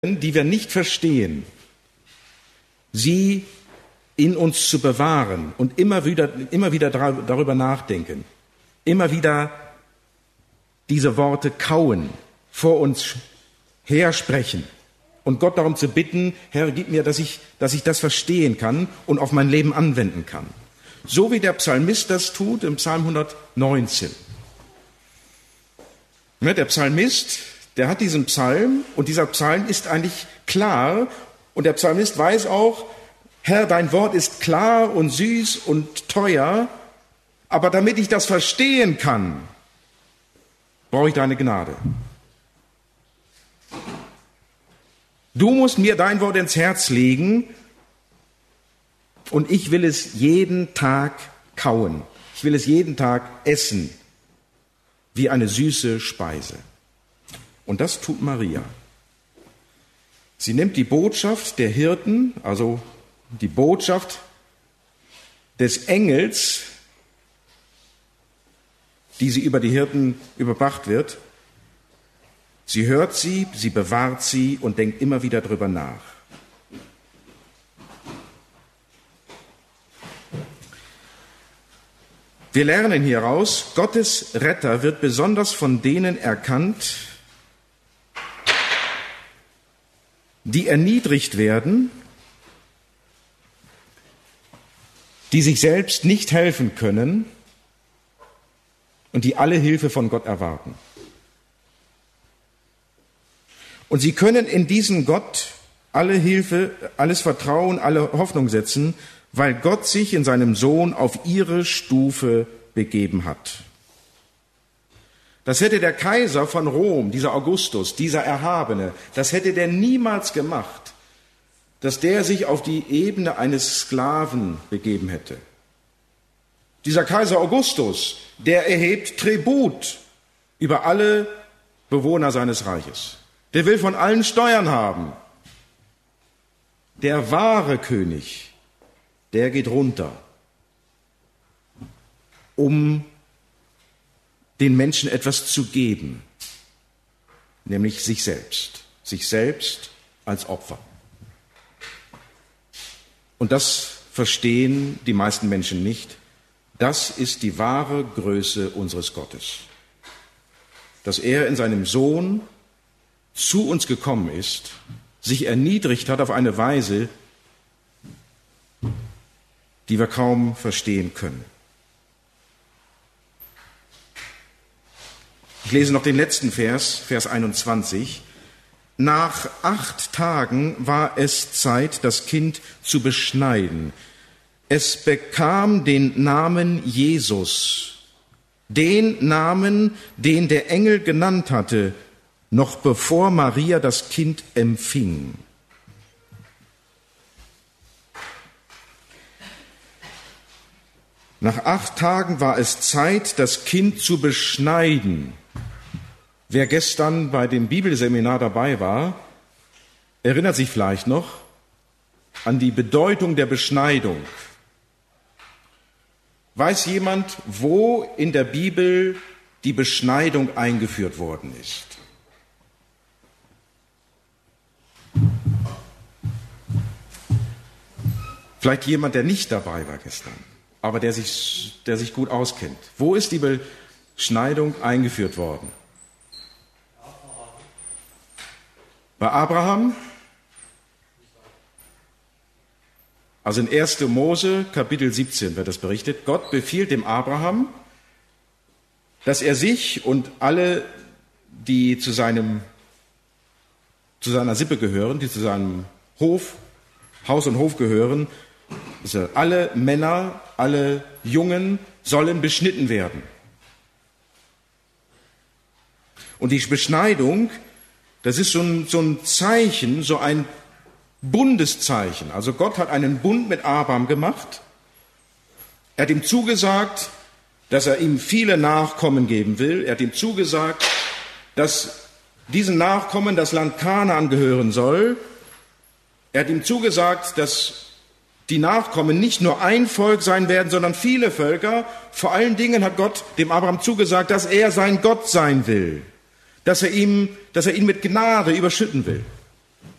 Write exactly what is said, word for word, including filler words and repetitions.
die wir nicht verstehen, sie in uns zu bewahren und immer wieder, immer wieder darüber nachdenken, immer wieder diese Worte kauen, vor uns hersprechen und Gott darum zu bitten, Herr, gib mir, dass ich, dass ich das verstehen kann und auf mein Leben anwenden kann. So wie der Psalmist das tut im Psalm hundertneunzehn. Der Psalmist, der hat diesen Psalm und dieser Psalm ist eigentlich klar und der Psalmist weiß auch, Herr, dein Wort ist klar und süß und teuer, aber damit ich das verstehen kann, brauche ich deine Gnade. Du musst mir dein Wort ins Herz legen und ich will es jeden Tag kauen. Ich will es jeden Tag essen, wie eine süße Speise. Und das tut Maria. Sie nimmt die Botschaft der Hirten, also die Botschaft des Engels, die sie über die Hirten überbracht wird. Sie hört sie, sie bewahrt sie und denkt immer wieder drüber nach. Wir lernen hieraus, Gottes Retter wird besonders von denen erkannt, die erniedrigt werden, die sich selbst nicht helfen können und die alle Hilfe von Gott erwarten. Und sie können in diesen Gott alle Hilfe, alles Vertrauen, alle Hoffnung setzen, weil Gott sich in seinem Sohn auf ihre Stufe begeben hat. Das hätte der Kaiser von Rom, dieser Augustus, dieser Erhabene, das hätte der niemals gemacht, dass der sich auf die Ebene eines Sklaven begeben hätte. Dieser Kaiser Augustus, der erhebt Tribut über alle Bewohner seines Reiches. Der will von allen Steuern haben. Der wahre König, der geht runter, um den Menschen etwas zu geben, nämlich sich selbst, sich selbst als Opfer. Und das verstehen die meisten Menschen nicht. Das ist die wahre Größe unseres Gottes, dass er in seinem Sohn zu uns gekommen ist, sich erniedrigt hat auf eine Weise, die wir kaum verstehen können. Ich lese noch den letzten Vers, Vers einundzwanzig. Nach acht Tagen war es Zeit, das Kind zu beschneiden. Es bekam den Namen Jesus, den Namen, den der Engel genannt hatte, noch bevor Maria das Kind empfing. Nach acht Tagen war es Zeit, das Kind zu beschneiden. Wer gestern bei dem Bibelseminar dabei war, erinnert sich vielleicht noch an die Bedeutung der Beschneidung. Weiß jemand, wo in der Bibel die Beschneidung eingeführt worden ist? Vielleicht jemand, der nicht dabei war gestern, aber der sich, der sich gut auskennt. Wo ist die Beschneidung eingeführt worden? Bei Abraham? Also in erster Mose, Kapitel siebzehn wird das berichtet. Gott befiehlt dem Abraham, dass er sich und alle, die zu seinem, zu seiner Sippe gehören, die zu seinem Hof, Haus und Hof gehören, also alle Männer, alle Jungen sollen beschnitten werden. Und die Beschneidung, das ist so ein, so ein Zeichen, so ein Bundeszeichen. Also Gott hat einen Bund mit Abraham gemacht. Er hat ihm zugesagt, dass er ihm viele Nachkommen geben will. Er hat ihm zugesagt, dass diesen Nachkommen das Land Kanaan gehören soll. Er hat ihm zugesagt, dass die Nachkommen nicht nur ein Volk sein werden, sondern viele Völker. Vor allen Dingen hat Gott dem Abraham zugesagt, dass er sein Gott sein will, dass er ihm, dass er ihn mit Gnade überschütten will.